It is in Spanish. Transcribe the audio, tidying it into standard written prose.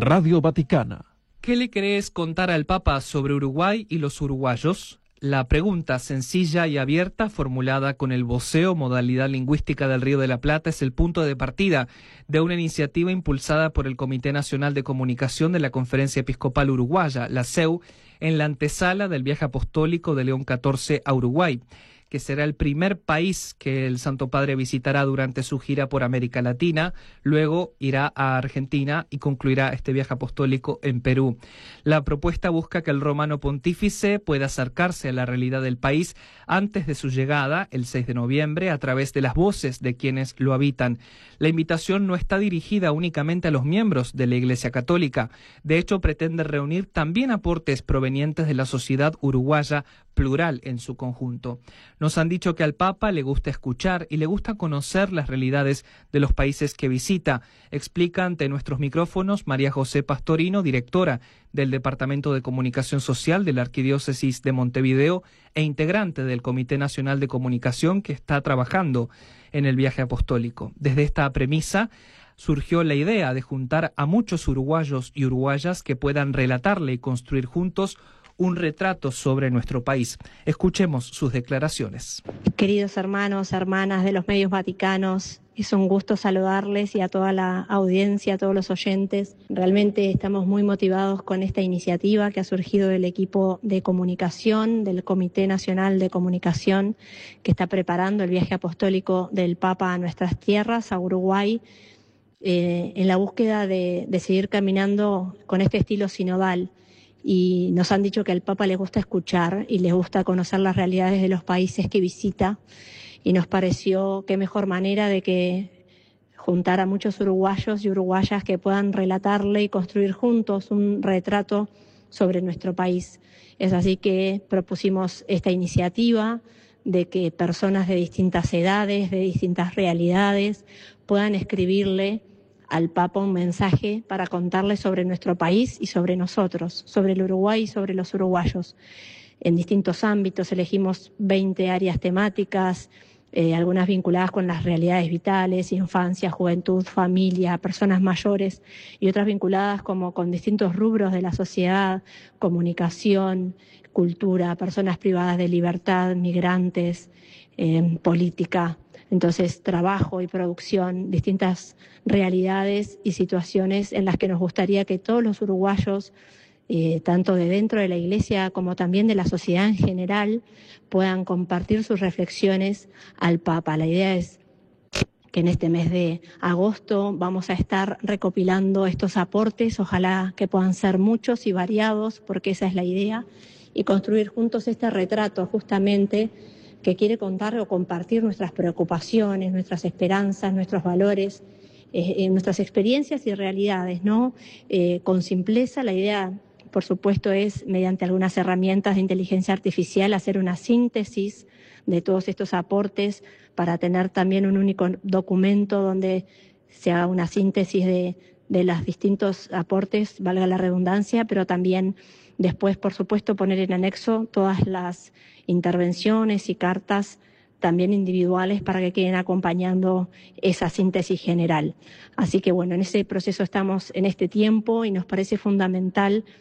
Radio Vaticana. ¿Qué le querés contar al Papa sobre Uruguay y los uruguayos? La pregunta sencilla y abierta, formulada con el voceo, modalidad lingüística del Río de la Plata, es el punto de partida de una iniciativa impulsada por el Comité Nacional de Comunicación de la Conferencia Episcopal Uruguaya, la CEU, en la antesala del viaje apostólico de León XIV a Uruguay, que será el primer país que el Santo Padre visitará durante su gira por América Latina. Luego irá a Argentina y concluirá este viaje apostólico en Perú. La propuesta busca que el romano pontífice pueda acercarse a la realidad del país antes de su llegada, el 6 de noviembre, a través de las voces de quienes lo habitan. La invitación no está dirigida únicamente a los miembros de la Iglesia Católica. De hecho, pretende reunir también aportes provenientes de la sociedad uruguaya plural en su conjunto. Nos han dicho que al Papa le gusta escuchar y le gusta conocer las realidades de los países que visita. Explica ante nuestros micrófonos María José Pastorino, directora del Departamento de Comunicación Social de la Arquidiócesis de Montevideo e integrante del Comité Nacional de Comunicación que está trabajando en el viaje apostólico. Desde esta premisa surgió la idea de juntar a muchos uruguayos y uruguayas que puedan relatarle y construir juntos un retrato sobre nuestro país. Escuchemos sus declaraciones. Queridos hermanos, hermanas de los medios vaticanos, es un gusto saludarles y a toda la audiencia, a todos los oyentes. Realmente estamos muy motivados con esta iniciativa que ha surgido del equipo de comunicación, del Comité Nacional de Comunicación, que está preparando el viaje apostólico del Papa a nuestras tierras, a Uruguay, en la búsqueda de seguir caminando con este estilo sinodal. Y nos han dicho que al Papa le gusta escuchar y le gusta conocer las realidades de los países que visita, y nos pareció qué mejor manera de que juntar a muchos uruguayos y uruguayas que puedan relatarle y construir juntos un retrato sobre nuestro país. Es así que propusimos esta iniciativa de que personas de distintas edades, de distintas realidades, puedan escribirle al Papa un mensaje para contarle sobre nuestro país y sobre nosotros, sobre el Uruguay y sobre los uruguayos. En distintos ámbitos elegimos 20 áreas temáticas, algunas vinculadas con las realidades vitales, infancia, juventud, familia, personas mayores, y otras vinculadas como con distintos rubros de la sociedad, comunicación, cultura, personas privadas de libertad, migrantes, política. Entonces, trabajo y producción, distintas realidades y situaciones en las que nos gustaría que todos los uruguayos, tanto de dentro de la Iglesia como también de la sociedad en general, puedan compartir sus reflexiones al Papa. La idea es que en este mes de agosto vamos a estar recopilando estos aportes, ojalá que puedan ser muchos y variados, porque esa es la idea, y construir juntos este retrato justamente que quiere contar o compartir nuestras preocupaciones, nuestras esperanzas, nuestros valores, nuestras experiencias y realidades, ¿no? Con simpleza, la idea, por supuesto, es, mediante algunas herramientas de inteligencia artificial, hacer una síntesis de todos estos aportes para tener también un único documento donde se haga una síntesis de los distintos aportes, valga la redundancia, pero también después, por supuesto, poner en anexo todas las intervenciones y cartas también individuales para que queden acompañando esa síntesis general. Así que bueno, en ese proceso estamos en este tiempo y nos parece fundamental